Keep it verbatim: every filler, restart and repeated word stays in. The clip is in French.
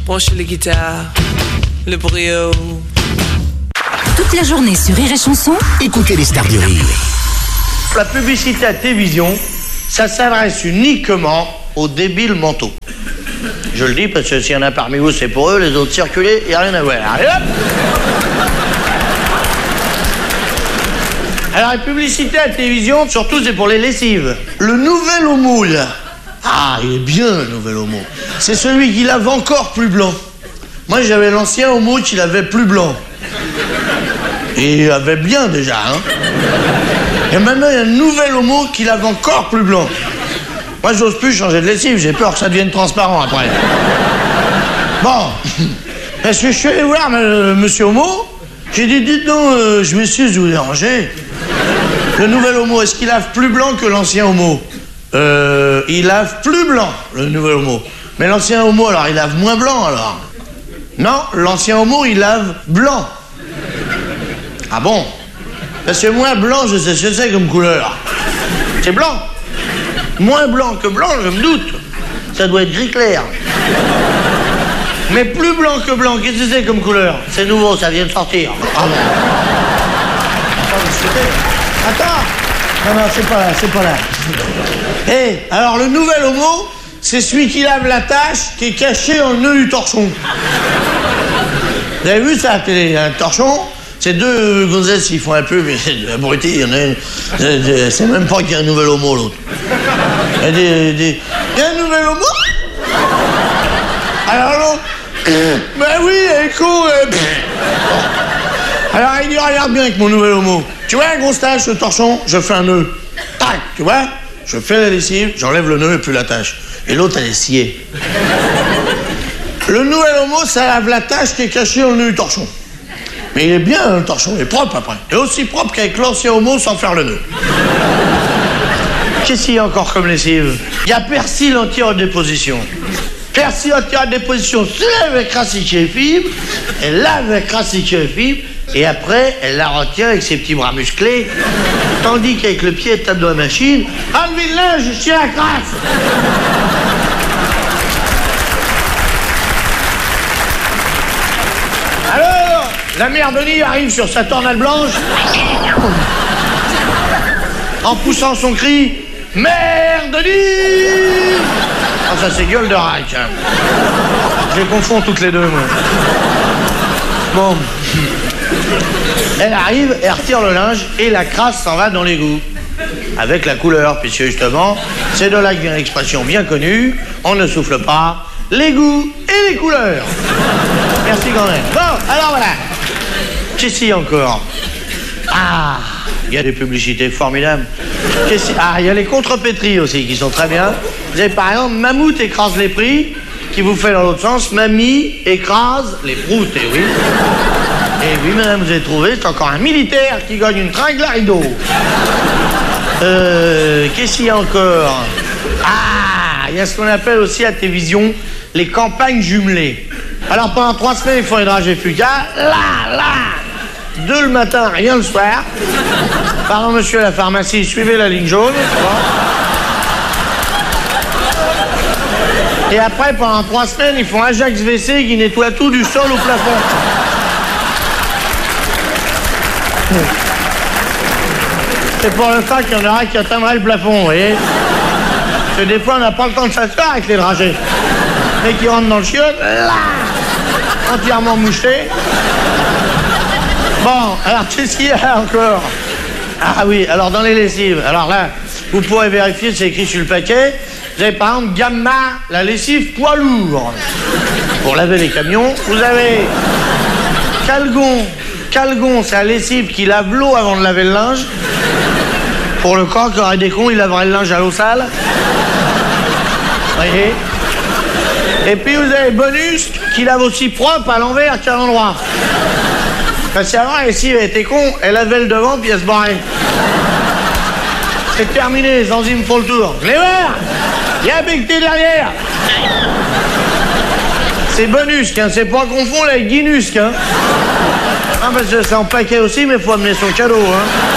branchez les guitares, le brio. Toute la journée sur Rire et Chanson, écoutez les stars du rire. La publicité à télévision, ça s'adresse uniquement aux débiles mentaux. Je le dis parce que s'il y en a parmi vous, c'est pour eux, les autres circuler, il n'y a rien à voir. Allez hop! Alors, les publicités à la télévision, surtout, c'est pour les lessives. Le nouvel homo, là. Ah, il est bien, le nouvel homo. C'est celui qui lave encore plus blanc. Moi, j'avais l'ancien homo qui lavait plus blanc. Et il avait bien, déjà, hein. Et maintenant, il y a un nouvel homo qui lave encore plus blanc. Moi, j'ose plus changer de lessive. J'ai peur que ça devienne transparent, après. Bon. Parce que je suis allé voir euh, monsieur homo. J'ai dit, dites donc, euh, je m'excuse de vous déranger. Le nouvel homo, est-ce qu'il lave plus blanc que l'ancien homo? Euh, il lave plus blanc, le nouvel homo. Mais l'ancien homo, alors, il lave moins blanc, alors? Non, l'ancien homo, il lave blanc. Ah bon? Parce que moins blanc, je sais ce que c'est comme couleur. C'est blanc. Moins blanc que blanc, je me doute. Ça doit être gris clair. Mais plus blanc que blanc, qu'est-ce que c'est comme couleur? C'est nouveau, ça vient de sortir. Ah bon. Attends. Non, non, c'est pas là, c'est pas là. Hé, hey, alors le nouvel homo, c'est celui qui lave la tache qui est cachée en nœud du torchon. Vous avez vu ça à la télé, un torchon? C'est deux gonzesses, ils font un peu, mais c'est abruti, il y en a une. C'est même pas qu'il y a un nouvel homo, l'autre. Il y a des, des... Il y a un nouvel homo? Alors l'autre? Ben oui, elle est con. Euh... Alors il dit, regarde bien avec mon nouvel homo. Tu vois un gros stage, ce torchon, je fais un nœud. Tac, tu vois? Je fais la lessive, j'enlève le nœud et plus la tâche. Et l'autre, elle est sciée. Le nouvel homo, ça lave la tâche qui est cachée au nœud du torchon. Mais il est bien, le torchon, il est propre après. Il est aussi propre qu'avec l'ancien homo sans faire le nœud. Qu'est-ce qu'il y a encore comme lessive? Il y a Persil anti-redéposition. Persil anti-redéposition se lève avec raciquier et fibre, elle lave avec raciquier et fibre, et après, elle la retient avec ses petits bras musclés, tandis qu'avec le pied, elle tape dans la machine. Enlevez le linge, je suis à la crasse. Alors, la mère Denis arrive sur sa tornade blanche, en poussant son cri, « Mère Denis !» Ah, ça c'est gueule de rack, hein. Je les confonds toutes les deux, moi. Bon. Elle arrive, elle retire le linge, et la crasse s'en va dans l'égout. Avec la couleur, puisque justement, c'est de là que vient l'expression bien connue, on ne souffle pas, l'égout et les couleurs. Merci quand même. Bon, alors voilà. Qu'est-ce qu'il y a encore? Ah, il y a des publicités formidables. Ah, il y a les contrepétries aussi qui sont très bien. Vous avez par exemple Mammouth écrase les prix, qui vous fait dans l'autre sens, Mamie écrase les proutes, et oui. Et oui, madame, vous avez trouvé, c'est encore un militaire qui gagne une tringle à rideau. Euh, qu'est-ce qu'il y a encore? Ah, il y a ce qu'on appelle aussi à la télévision les campagnes jumelées. Alors pendant trois semaines, ils font les dragées Fuca, là, là, deux le matin, rien le soir. Pardon, monsieur à la pharmacie, suivez la ligne jaune. Et après, pendant trois semaines, ils font Ajax V C qui nettoie tout du sol au plafond. C'est pour le fait qu'il y en aura qui atteindrait le plafond, vous voyez. Parce que des fois, on n'a pas le temps de s'asseoir avec les dragées. Mais qui rentrent dans le chiotte, là, entièrement moucheté. Bon, alors qu'est-ce qu'il y a encore? Ah oui, alors dans les lessives, alors là, vous pourrez vérifier, c'est écrit sur le paquet. Vous avez par exemple Gamma, la lessive poids lourd. Pour laver les camions, vous avez Calgon. Calgon, c'est la lessive qui lave l'eau avant de laver le linge. Pour le corps qui aurait des cons, il laverait le linge à l'eau sale. Vous voyez? Et puis vous avez Bonus qui lave aussi propre à l'envers qu'à l'endroit. Parce qu'avant, la lessive elle était con, elle lavait le devant puis elle se barrait. C'est terminé, les enzymes font le tour. Je les vois. Il y a un becté derrière. C'est Bonus, hein, c'est pas confondre avec Guinus, hein. Ah, parce que c'est en paquet aussi, mais faut amener son cadeau, hein.